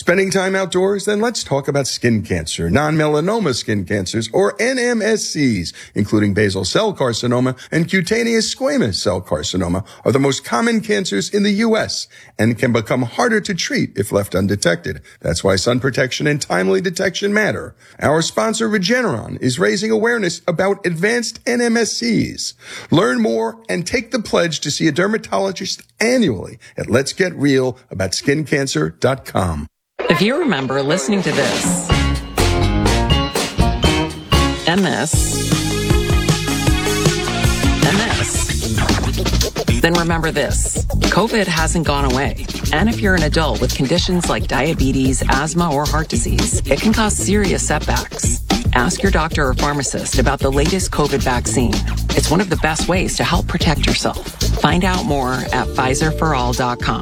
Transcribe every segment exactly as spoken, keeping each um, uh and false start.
Spending time outdoors? Then let's talk about skin cancer, non-melanoma skin cancers, or N M S Cs, including basal cell carcinoma and cutaneous squamous cell carcinoma, are the most common cancers in the U S and can become harder to treat if left undetected. That's why sun protection and timely detection matter. Our sponsor, Regeneron, is raising awareness about advanced N M S Cs. Learn more and take the pledge to see a dermatologist annually at lets get real about skin cancer dot com. If you remember listening to this and this and this, then remember this. COVID hasn't gone away. And if you're an adult with conditions like diabetes, asthma, or heart disease, it can cause serious setbacks. Ask your doctor or pharmacist about the latest COVID vaccine. It's one of the best ways to help protect yourself. Find out more at Pfizer for all dot com.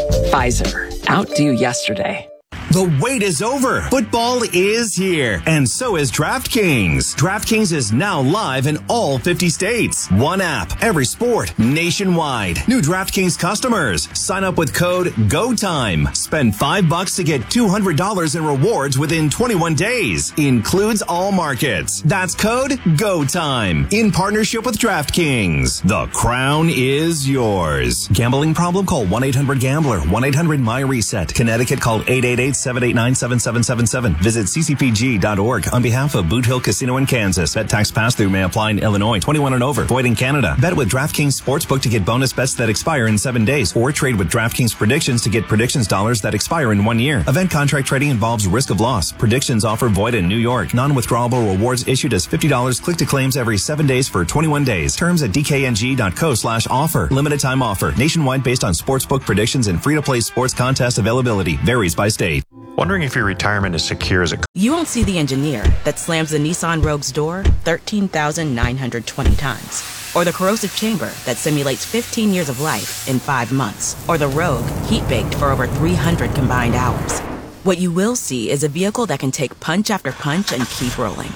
Pfizer. Outdo yesterday. The wait is over. Football is here. And so is DraftKings. DraftKings is now live in all fifty states. One app, every sport, nationwide. New DraftKings customers. Sign up with code GOTIME. Spend five bucks to get two hundred dollars in rewards within twenty-one days. Includes all markets. That's code GOTIME. In partnership with DraftKings. The crown is yours. Gambling problem? Call one eight hundred gambler. one eight hundred my reset. Connecticut, call eight eight eight, seven eight nine, seven seven seven seven. Visit c c p g dot org on behalf of Boot Hill Casino in Kansas. Bet tax pass-through may apply in Illinois. twenty-one and over. Void in Canada. Bet with DraftKings Sportsbook to get bonus bets that expire in seven days. Or trade with DraftKings Predictions to get predictions dollars that expire in one year. Event contract trading involves risk of loss. Predictions offer void in New York. Non-withdrawable rewards issued as fifty dollars click to claims every seven days for twenty-one days. Terms at d k n g dot co slash offer. Limited time offer. Nationwide based on sportsbook predictions and free-to-play sports contest availability. Varies by state. Wondering if your retirement is secure as a... You won't see the engineer that slams the Nissan Rogue's door thirteen thousand nine hundred twenty times. Or the corrosive chamber that simulates fifteen years of life in five months. Or the Rogue heat-baked for over three hundred combined hours. What you will see is a vehicle that can take punch after punch and keep rolling.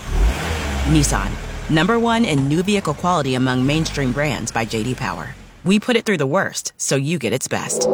Nissan, number one in new vehicle quality among mainstream brands by J D Power. We put it through the worst, so you get its best.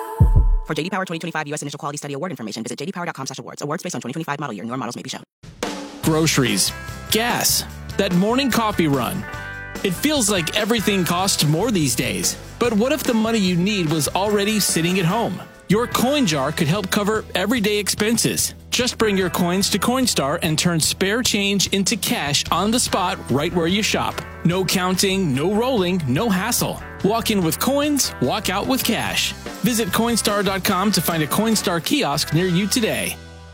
For J D Power twenty twenty-five U S Initial Quality Study Award information, visit j d power dot com slash awards. Awards based on twenty twenty-five model year. Newer models may be shown. Groceries, gas, that morning coffee run. It feels like everything costs more these days. But what if the money you need was already sitting at home? Your coin jar could help cover everyday expenses. Just bring your coins to Coinstar and turn spare change into cash on the spot right where you shop. No counting, no rolling, no hassle. Walk in with coins, walk out with cash. Visit Coinstar dot com to find a Coinstar kiosk near you today.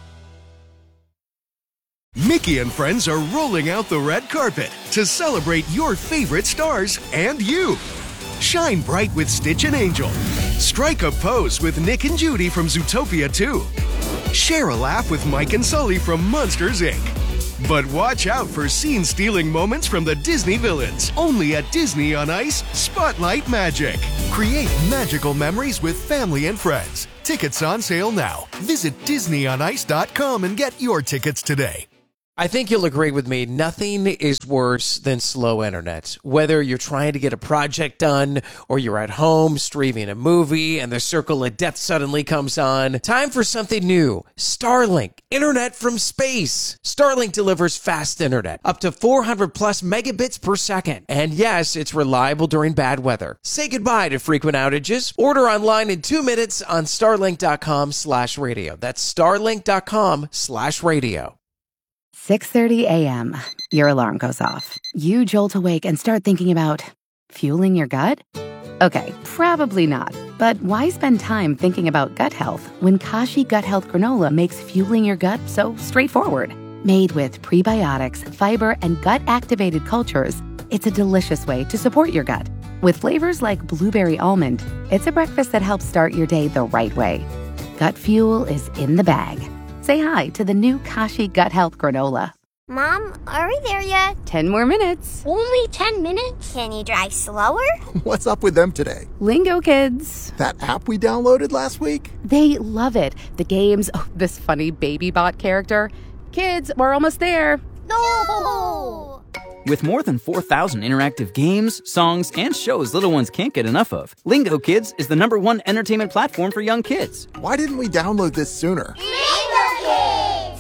Mickey and friends are rolling out the red carpet to celebrate your favorite stars and you. Shine bright with Stitch and Angel. Strike a pose with Nick and Judy from Zootopia two. Share a laugh with Mike and Sully from Monsters, Incorporated. But watch out for scene-stealing moments from the Disney villains. Only at Disney on Ice, Spotlight Magic. Create magical memories with family and friends. Tickets on sale now. Visit disney on ice dot com and get your tickets today. I think you'll agree with me, nothing is worse than slow internet. Whether you're trying to get a project done or you're at home streaming a movie and the circle of death suddenly comes on, time for something new. Starlink, internet from space. Starlink delivers fast internet, up to four hundred plus megabits per second. And yes, it's reliable during bad weather. Say goodbye to frequent outages. Order online in two minutes on starlink dot com slash radio. That's starlink dot com slash radio. six thirty a.m. Your alarm goes off. You jolt awake and start thinking about fueling your gut? Okay, probably not. But why spend time thinking about gut health when Kashi Gut Health Granola makes fueling your gut so straightforward? Made with prebiotics, fiber, and gut-activated cultures, it's a delicious way to support your gut. With flavors like blueberry almond, it's a breakfast that helps start your day the right way. Gut fuel is in the bag. Say hi to the new Kashi Gut Health Granola. Mom, are we there yet? Ten more minutes. Only ten minutes? Can you drive slower? What's up with them today? Lingo Kids. That app we downloaded last week? They love it. The games, oh, this funny baby bot character. Kids, we're almost there. No! With more than four thousand interactive games, songs, and shows little ones can't get enough of, Lingo Kids is the number one entertainment platform for young kids. Why didn't we download this sooner?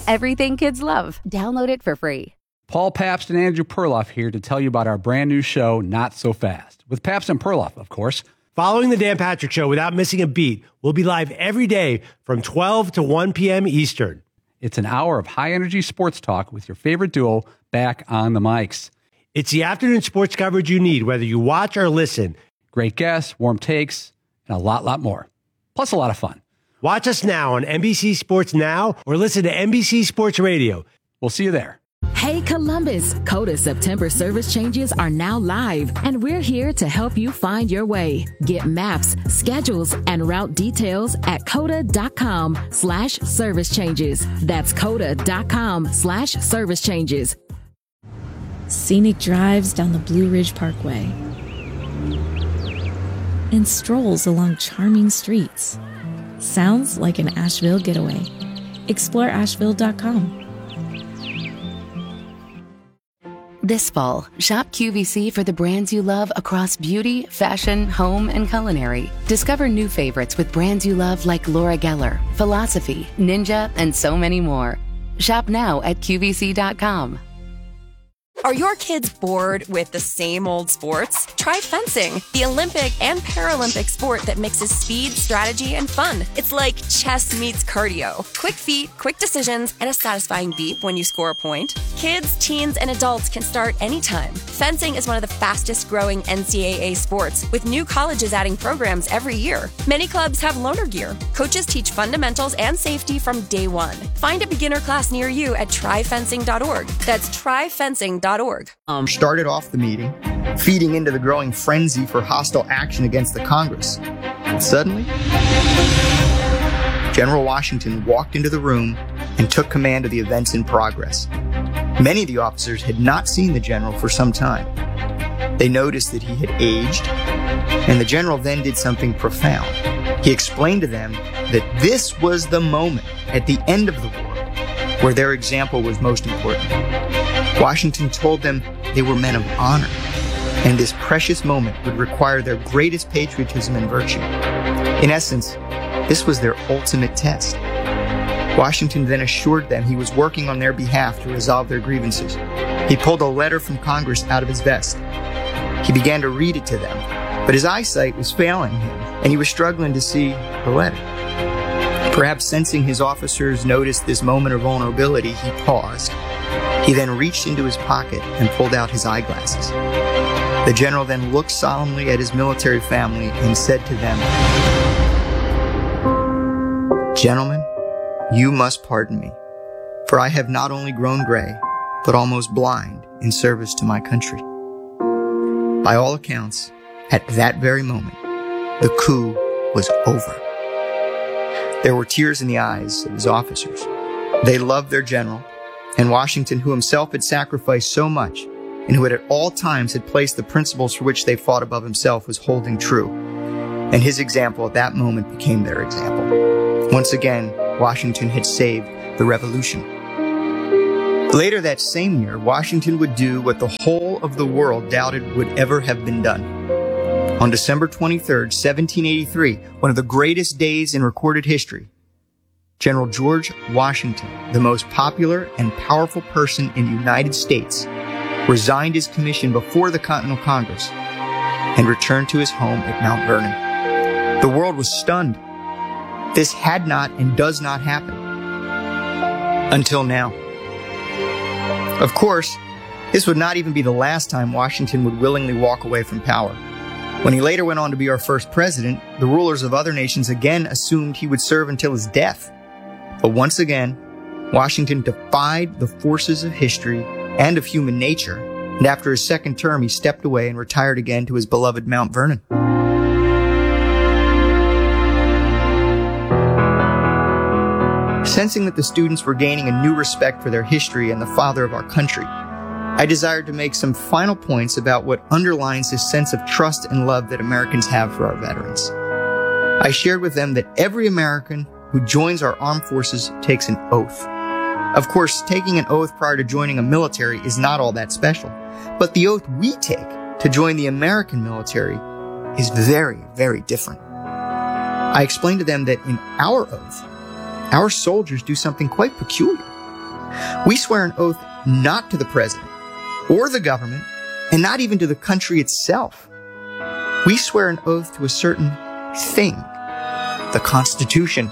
Everything kids love. Download it for free. Paul Pabst and Andrew Perloff here to tell you about our brand new show, Not So Fast, with Pabst and Perloff, of course. Following the Dan Patrick Show without missing a beat, we'll be live every day from twelve to one p.m. Eastern. It's an hour of high-energy sports talk with your favorite duo back on the mics. It's the afternoon sports coverage you need, whether you watch or listen. Great guests, warm takes, and a lot, lot more. Plus a lot of fun. Watch us now on N B C Sports Now or listen to N B C Sports Radio. We'll see you there. Hey Columbus, Coda September service changes are now live, and we're here to help you find your way. Get maps, schedules, and route details at coda.com slash service changes. That's coda.com slash service changes. Scenic drives down the Blue Ridge Parkway and strolls along charming streets. Sounds like an Asheville getaway. Explore asheville dot com. This fall, shop Q V C for the brands you love across beauty, fashion, home, and culinary. Discover new favorites with brands you love like Laura Geller, Philosophy, Ninja, and so many more. Shop now at Q V C dot com. Are your kids bored with the same old sports? Try fencing, the Olympic and Paralympic sport that mixes speed, strategy, and fun. It's like chess meets cardio. Quick feet, quick decisions, and a satisfying beep when you score a point. Kids, teens, and adults can start anytime. Fencing is one of the fastest growing N C double A sports, with new colleges adding programs every year. Many clubs have loaner gear. Coaches teach fundamentals and safety from day one. Find a beginner class near you at try fencing dot org. That's try fencing dot org. Um, started off the meeting, feeding into the growing frenzy for hostile action against the Congress. And suddenly, General Washington walked into the room and took command of the events in progress. Many of the officers had not seen the general for some time. They noticed that he had aged, and the general then did something profound. He explained to them that this was the moment at the end of the war where their example was most important. Washington told them they were men of honor, and this precious moment would require their greatest patriotism and virtue. In essence, this was their ultimate test. Washington then assured them he was working on their behalf to resolve their grievances. He pulled a letter from Congress out of his vest. He began to read it to them, but his eyesight was failing him, and he was struggling to see the letter. Perhaps sensing his officers noticed this moment of vulnerability, he paused. He then reached into his pocket and pulled out his eyeglasses. The general then looked solemnly at his military family and said to them, "Gentlemen, you must pardon me, for I have not only grown gray, but almost blind in service to my country." By all accounts, at that very moment, the coup was over. There were tears in the eyes of his officers. They loved their general, and Washington, who himself had sacrificed so much, and who had at all times had placed the principles for which they fought above himself, was holding true. And his example at that moment became their example. Once again, Washington had saved the revolution. Later that same year, Washington would do what the whole of the world doubted would ever have been done. On December twenty-third, seventeen eighty-three, one of the greatest days in recorded history, General George Washington, the most popular and powerful person in the United States, resigned his commission before the Continental Congress and returned to his home at Mount Vernon. The world was stunned. This had not and does not happen. Until now. Of course, this would not even be the last time Washington would willingly walk away from power. When he later went on to be our first president, the rulers of other nations again assumed he would serve until his death. But once again, Washington defied the forces of history and of human nature, and after his second term, he stepped away and retired again to his beloved Mount Vernon. Sensing that the students were gaining a new respect for their history and the father of our country, I desired to make some final points about what underlines this sense of trust and love that Americans have for our veterans. I shared with them that every American who joins our armed forces takes an oath. Of course, taking an oath prior to joining a military is not all that special, but the oath we take to join the American military is very, very different. I explained to them that in our oath, our soldiers do something quite peculiar. We swear an oath not to the president or the government, and not even to the country itself. We swear an oath to a certain thing, the Constitution.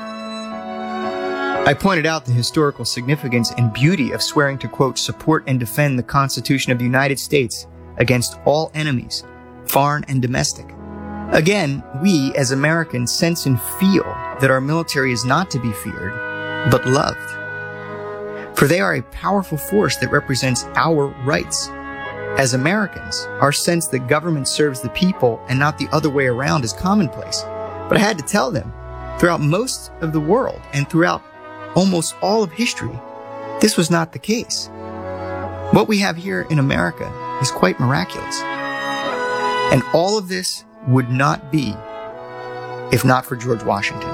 I pointed out the historical significance and beauty of swearing to, quote, support and defend the Constitution of the United States against all enemies, foreign and domestic. Again, we as Americans sense and feel that our military is not to be feared, but loved. For they are a powerful force that represents our rights. As Americans, our sense that government serves the people and not the other way around is commonplace. But I had to tell them, throughout most of the world and throughout almost all of history, this was not the case. What we have here in America is quite miraculous. And all of this would not be if not for George Washington.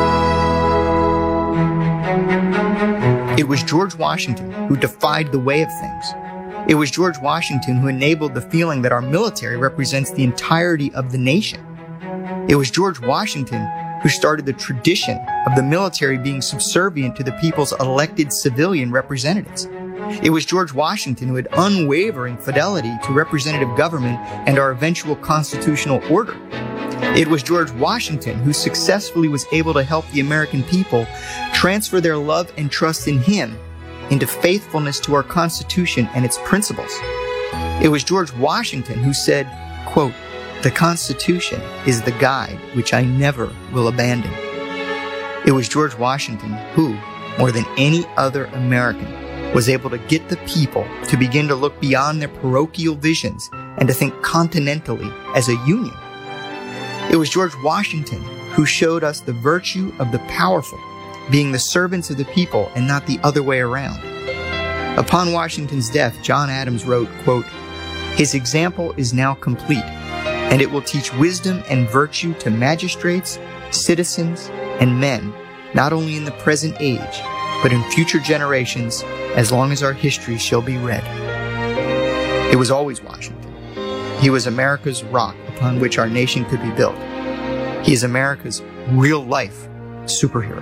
It was George Washington who defied the way of things. It was George Washington who enabled the feeling that our military represents the entirety of the nation. It was George Washington who started the tradition of the military being subservient to the people's elected civilian representatives. It was George Washington who had unwavering fidelity to representative government and our eventual constitutional order. It was George Washington who successfully was able to help the American people transfer their love and trust in him into faithfulness to our Constitution and its principles. It was George Washington who said, quote, "The Constitution is the guide which I never will abandon." It was George Washington who, more than any other American, was able to get the people to begin to look beyond their parochial visions and to think continentally as a union. It was George Washington who showed us the virtue of the powerful being the servants of the people and not the other way around. Upon Washington's death, John Adams wrote, quote, "His example is now complete, and it will teach wisdom and virtue to magistrates, citizens, and men, not only in the present age, but in future generations, as long as our history shall be read." It was always Washington. He was America's rock upon which our nation could be built. He is America's real-life superhero.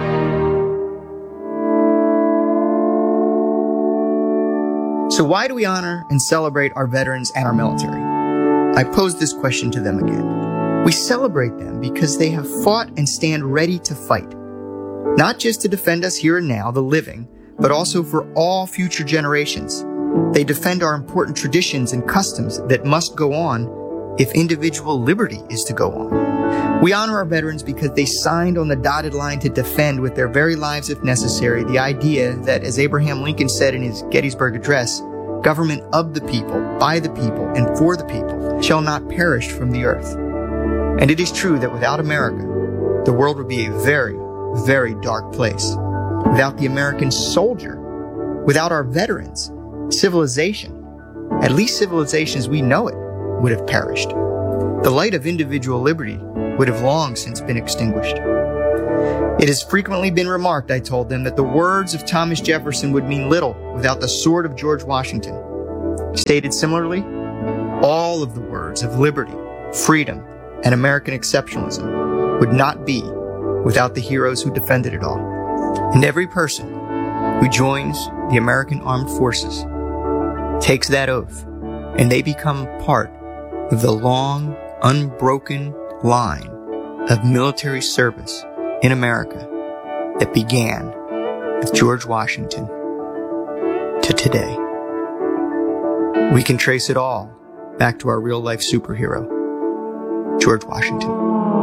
So why do we honor and celebrate our veterans and our military? I posed this question to them again. We celebrate them because they have fought and stand ready to fight. Not just to defend us here and now, the living, but also for all future generations. They defend our important traditions and customs that must go on if individual liberty is to go on. We honor our veterans because they signed on the dotted line to defend with their very lives if necessary the idea that, as Abraham Lincoln said in his Gettysburg Address, government of the people, by the people, and for the people shall not perish from the earth. And it is true that without America, the world would be a very, very dark place. Without the American soldier, without our veterans, civilization, at least civilization as we know it, would have perished. The light of individual liberty would have long since been extinguished. It has frequently been remarked, I told them, that the words of Thomas Jefferson would mean little without the sword of George Washington. Stated similarly, all of the words of liberty, freedom, and American exceptionalism would not be without the heroes who defended it all. And every person who joins the American Armed Forces takes that oath, and they become part of the long, unbroken line of military service in America that began with George Washington to today. We can trace it all back to our real-life superhero, George Washington.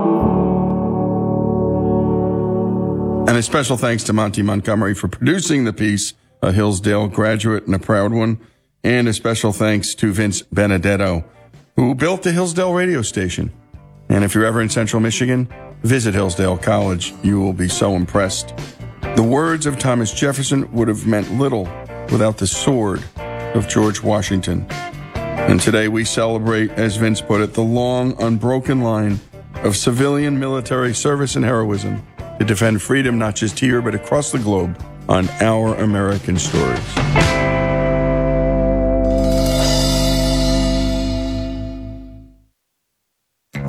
And a special thanks to Monty Montgomery for producing the piece, a Hillsdale graduate and a proud one. And a special thanks to Vince Benedetto, who built the Hillsdale radio station. And if you're ever in Central Michigan, visit Hillsdale College. You will be so impressed. The words of Thomas Jefferson would have meant little without the sword of George Washington. And today we celebrate, as Vince put it, the long, unbroken line of civilian military service and heroism to defend freedom not just here, but across the globe on Our American Stories.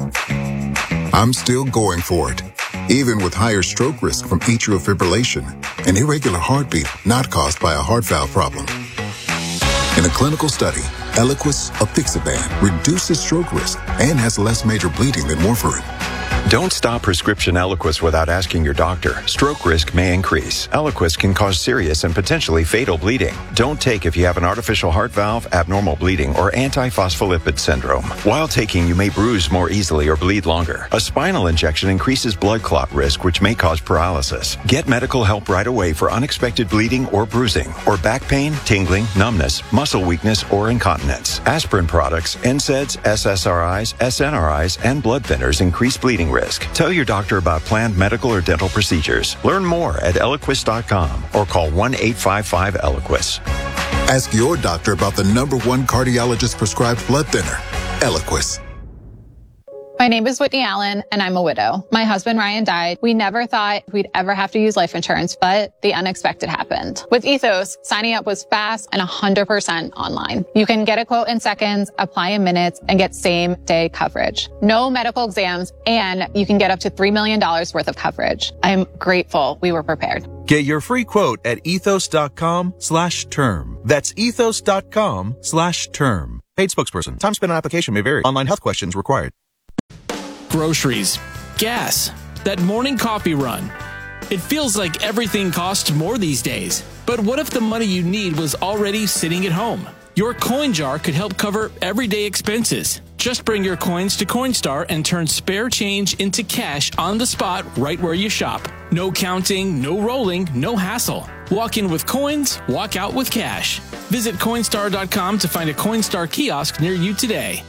I'm still going for it, even with higher stroke risk from atrial fibrillation. an irregular heartbeat not caused by a heart valve problem. In a clinical study, Eliquis apixaban reduces stroke risk and has less major bleeding than warfarin. Don't stop prescription Eliquis without asking your doctor. Stroke risk may increase. Eliquis can cause serious and potentially fatal bleeding. Don't take if you have an artificial heart valve, abnormal bleeding, or antiphospholipid syndrome. While taking, you may bruise more easily or bleed longer. A spinal injection increases blood clot risk, which may cause paralysis. Get medical help right away for unexpected bleeding or bruising, or back pain, tingling, numbness, muscle weakness, or incontinence. Aspirin products, N SAIDs, S S R Is, S N R Is, and blood thinners increase bleeding risk. Tell your doctor about planned medical or dental procedures. Learn more at Eliquis dot com or call one eight five five Eliquis. Ask your doctor about the number one cardiologist prescribed blood thinner, Eliquis. My name is Whitney Allen, and I'm a widow. My husband, Ryan, died. We never thought we'd ever have to use life insurance, but the unexpected happened. With Ethos, signing up was fast and one hundred percent online. You can get a quote in seconds, apply in minutes, and get same-day coverage. No medical exams, and you can get up to three million dollars worth of coverage. I'm grateful we were prepared. Get your free quote at ethos.com slash term. That's ethos.com slash term. Paid spokesperson. Time spent on application may vary. Online health questions required. Groceries, gas, that morning coffee run. It feels like everything costs more these days. But what if the money you need was already sitting at home? Your coin jar could help cover everyday expenses. Just bring your coins to Coinstar and turn spare change into cash on the spot right where you shop. No counting, no rolling, no hassle. Walk in with coins, walk out with cash. Visit Coinstar dot com to find a Coinstar kiosk near you today.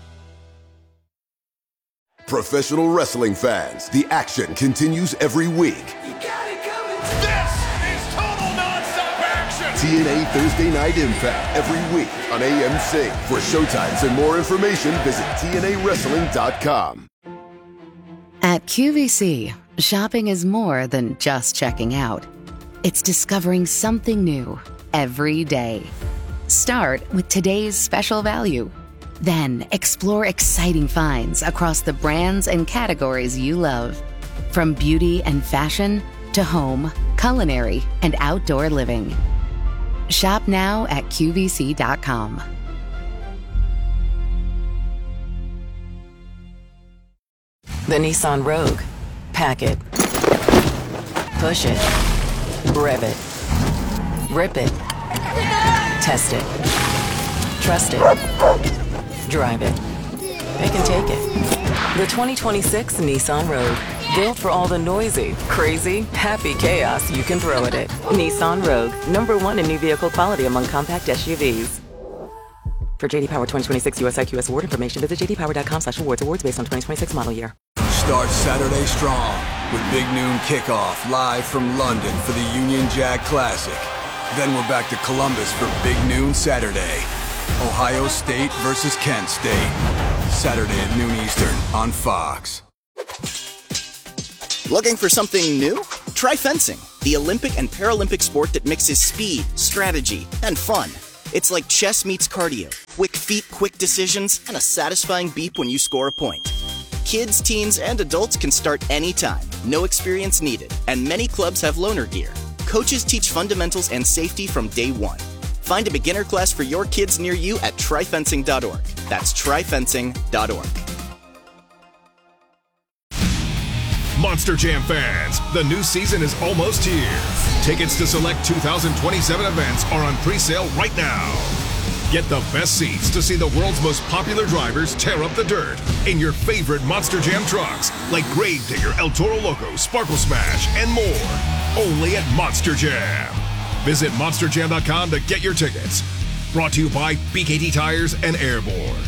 Professional wrestling fans, the action continues every week. You got it coming. This is total nonstop action. T N A Thursday Night Impact every week on A M C. For showtimes and more information, visit T N A wrestling dot com. At Q V C, shopping is more than just checking out. It's discovering something new every day. Start with today's special value. Then explore exciting finds across the brands and categories you love. From beauty and fashion to home, culinary, and outdoor living. Shop now at Q V C dot com. The Nissan Rogue. Pack it. Push it. Rev it. Rip it. Test it. Trust it. Drive it. They can take it. The twenty twenty-six Nissan Rogue. Built for all the noisy, crazy, happy chaos you can throw at it. Nissan Rogue. Number one in new vehicle quality among compact S U Vs. For J D Power twenty twenty-six U S I Q S award information, visit j d power dot com slash awards. Awards based on twenty twenty-six model year. Start Saturday strong with Big Noon Kickoff live from London for the Union Jack Classic. Then we're back to Columbus for Big Noon Saturday. Ohio State versus Kent State. Saturday at noon Eastern on Fox. Looking for something new? Try fencing, the Olympic and Paralympic sport that mixes speed, strategy, and fun. It's like chess meets cardio. Quick feet, quick decisions, and a satisfying beep when you score a point. Kids, teens, and adults can start anytime. No experience needed. And many clubs have loaner gear. Coaches teach fundamentals and safety from day one. Find a beginner class for your kids near you at try fencing dot org. That's try fencing dot org. Monster Jam fans, the new season is almost here. Tickets to select two thousand twenty-seven events are on pre-sale right now. Get the best seats to see the world's most popular drivers tear up the dirt in your favorite Monster Jam trucks, like Gravedigger, El Toro Loco, Sparkle Smash, and more. Only at Monster Jam. Visit monster jam dot com to get your tickets. Brought to you by B K T Tires and Airborne.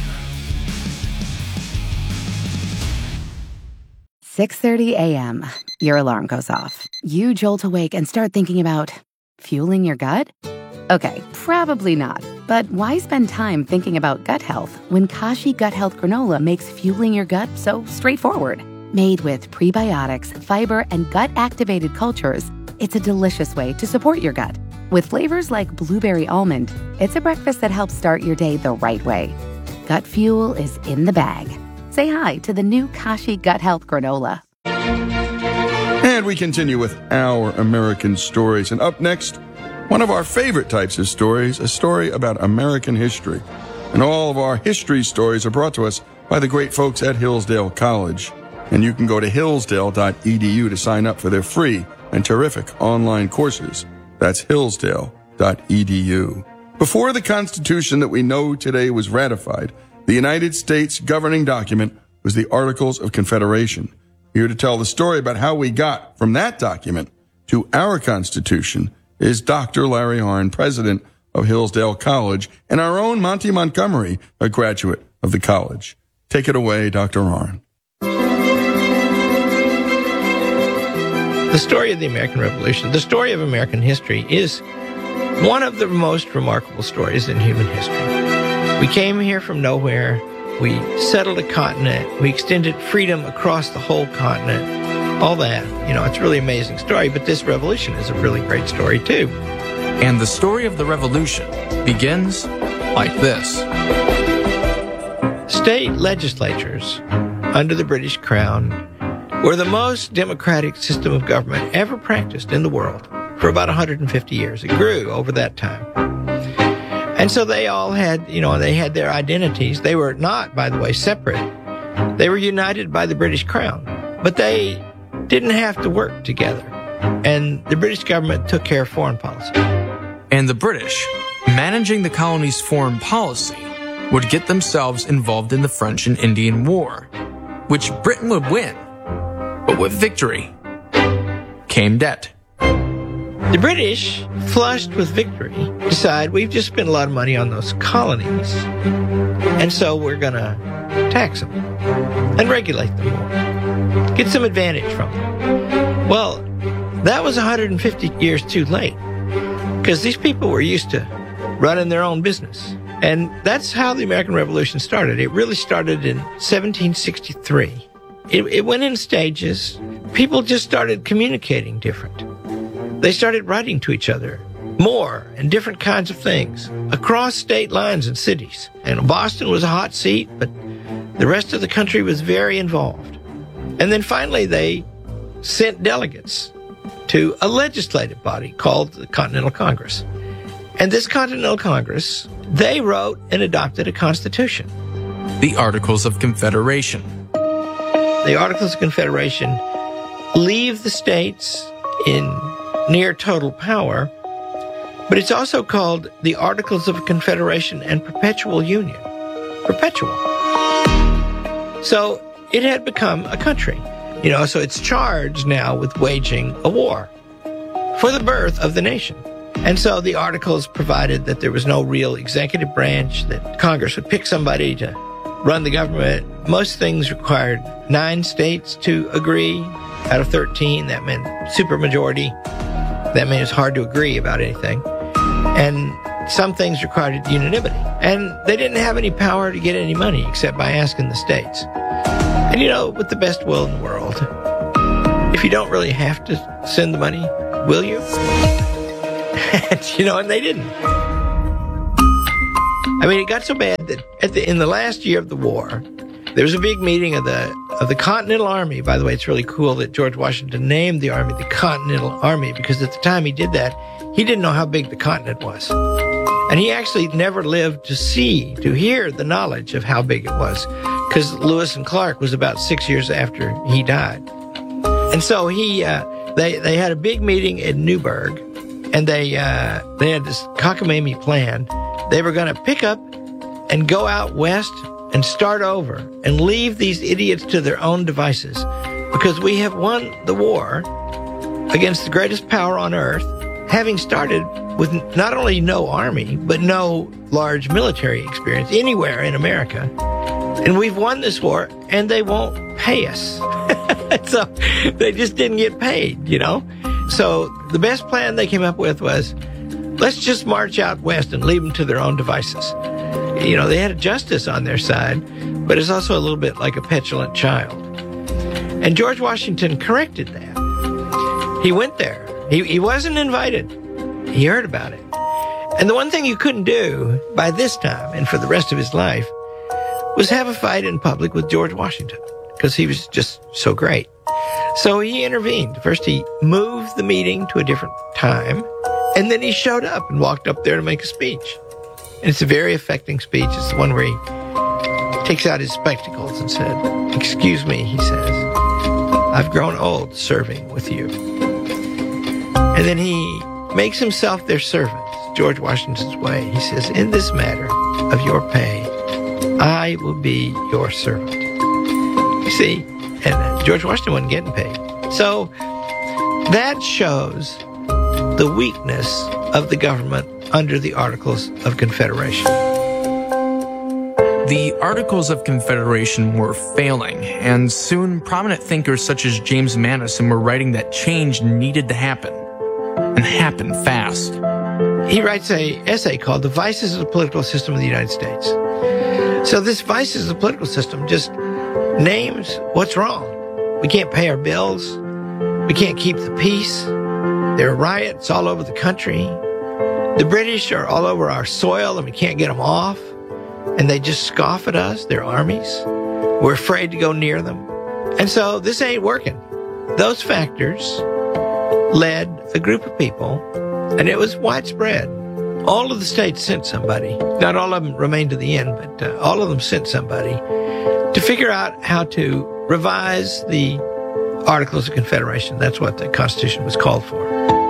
six thirty a.m. Your alarm goes off. You jolt awake and start thinking about fueling your gut? Okay, probably not. But why spend time thinking about gut health when Kashi Gut Health Granola makes fueling your gut so straightforward? Made with prebiotics, fiber, and gut-activated cultures, it's a delicious way to support your gut. With flavors like blueberry almond, it's a breakfast that helps start your day the right way. Gut fuel is in the bag. Say hi to the new Kashi Gut Health Granola. And And we continue with our American stories. And up next, one of our favorite types of stories, a story about American history. And all of our history stories are brought to us by the great folks at Hillsdale College. And you can go to hillsdale dot e d u to sign up for their free and terrific online courses. That's hillsdale dot e d u. Before the Constitution that we know today was ratified, the United States governing document was the Articles of Confederation. Here to tell the story about how we got from that document to our Constitution is Doctor Larry Harn, president of Hillsdale College, and our own Monty Montgomery, a graduate of the college. Take it away, Doctor Harn. The story of the American Revolution, the story of American history, is one of the most remarkable stories in human history. We came here from nowhere. We settled a continent. We extended freedom across the whole continent. All that, you know, it's a really amazing story, but this revolution is a really great story, too. And the story of the revolution begins like this. State legislatures under the British Crown were the most democratic system of government ever practiced in the world for about one hundred fifty years. It grew over that time. And so they all had, you know, they had their identities. They were not, by the way, separate. They were united by the British Crown, but they didn't have to work together. And the British government took care of foreign policy. And the British, managing the colony's foreign policy, would get themselves involved in the French and Indian War, which Britain would win. But with victory came debt. The British, flushed with victory, decide we've just spent a lot of money on those colonies, and so we're going to tax them and regulate them more, get some advantage from them. Well, that was one hundred fifty years too late, because these people were used to running their own business. And that's how the American Revolution started. It really started in seventeen sixty-three. It, it went in stages. People just started communicating different. They started writing to each other more and different kinds of things across state lines and cities. And Boston was a hot seat, but the rest of the country was very involved. And then finally they sent delegates to a legislative body called the Continental Congress. And this Continental Congress, they wrote and adopted a constitution. The Articles of Confederation. The Articles of Confederation leave the states in near total power, but it's also called the Articles of Confederation and Perpetual Union. Perpetual. So it had become a country, you know, so it's charged now with waging a war for the birth of the nation. And so the Articles provided that there was no real executive branch, that Congress would pick somebody to run the government. Most things required nine states to agree out of thirteen. That meant supermajority. That meant it was hard to agree about anything. And some things required unanimity. And they didn't have any power to get any money except by asking the states. And, you know, with the best will in the world, if you don't really have to send the money, will you? And, you know, and they didn't. I mean, it got so bad that at the, in the last year of the war, there was a big meeting of the of the Continental Army. By the way, it's really cool that George Washington named the Army the Continental Army, because at the time he did that, he didn't know how big the continent was. And he actually never lived to see, to hear the knowledge of how big it was, because Lewis and Clark was about six years after he died. And so he, uh, they, they had a big meeting in Newburgh, and they, uh, they had this cockamamie plan. They were going to pick up and go out west and start over and leave these idiots to their own devices, because we have won the war against the greatest power on earth, having started with not only no army, but no large military experience anywhere in America. And we've won this war, and they won't pay us. So they just didn't get paid, you know? So the best plan they came up with was, let's just march out west and leave them to their own devices. You know, they had justice on their side, but it's also a little bit like a petulant child. And George Washington corrected that. He went there. He, he wasn't invited. He heard about it. And the one thing you couldn't do by this time and for the rest of his life was have a fight in public with George Washington, because he was just so great. So he intervened. First, he moved the meeting to a different time, and then he showed up and walked up there to make a speech. And it's a very affecting speech. It's the one where he takes out his spectacles and said, "Excuse me," he says, "I've grown old serving with you." And then he makes himself their servant, George Washington's way. He says, "In this matter of your pay, I will be your servant." You see, and George Washington wasn't getting paid. So that shows the weakness of the government under the Articles of Confederation. The Articles of Confederation were failing, and soon prominent thinkers such as James Madison were writing that change needed to happen, and happen fast. He writes an essay called The Vices of the Political System of the United States. So this vices of the political system just names what's wrong. We can't pay our bills. We can't keep the peace. There are riots all over the country. The British are all over our soil and we can't get them off. And they just scoff at us, their armies. We're afraid to go near them. And so this ain't working. Those factors led a group of people, and it was widespread. All of the states sent somebody. Not all of them remained to the end, but uh, all of them sent somebody to figure out how to revise the Articles of Confederation. That's what the Constitution was called for.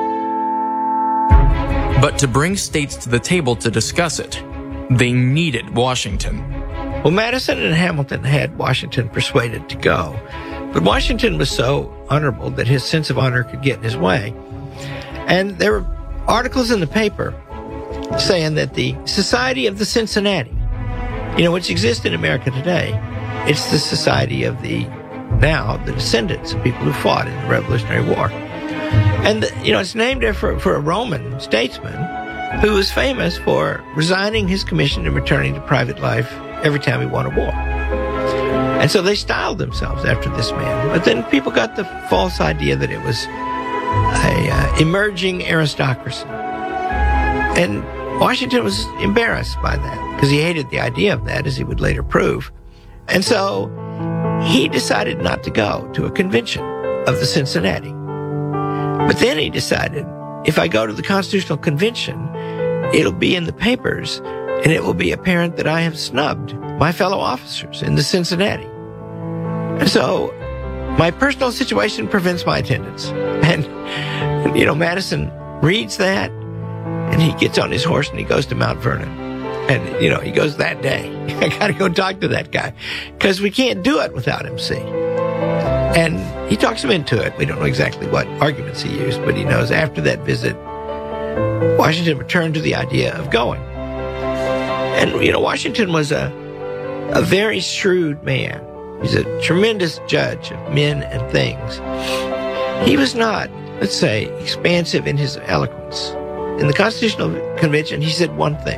But to bring states to the table to discuss it, they needed Washington. Well, Madison and Hamilton had Washington persuaded to go. But Washington was so honorable that his sense of honor could get in his way. And there were articles in the paper saying that the Society of the Cincinnati, you know, which exists in America today, it's the society of the, now, the descendants of people who fought in the Revolutionary War. And, the, you know, it's named for, for a Roman statesman who was famous for resigning his commission and returning to private life every time he won a war. And so they styled themselves after this man. But then people got the false idea that it was a uh, emerging aristocracy. And Washington was embarrassed by that because he hated the idea of that, as he would later prove. And so he decided not to go to a convention of the Cincinnati. But then he decided, if I go to the Constitutional Convention, it'll be in the papers, and it will be apparent that I have snubbed my fellow officers in the Cincinnati. And so my personal situation prevents my attendance. And, you know, Madison reads that, and he gets on his horse and he goes to Mount Vernon. And, you know, he goes that day. I got to go talk to that guy because we can't do it without him, see. And he talks him into it. We don't know exactly what arguments he used, but he knows after that visit, Washington returned to the idea of going. And, you know, Washington was a, a very shrewd man. He's a tremendous judge of men and things. He was not, let's say, expansive in his eloquence. In the Constitutional Convention, he said one thing.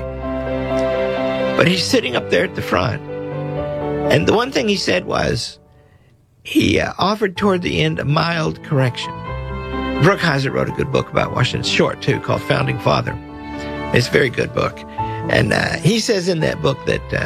But he's sitting up there at the front. And the one thing he said was, he uh, offered toward the end a mild correction. Brookhiser wrote a good book about Washington. It's short, too, called Founding Father. It's a very good book. And uh, he says in that book that uh,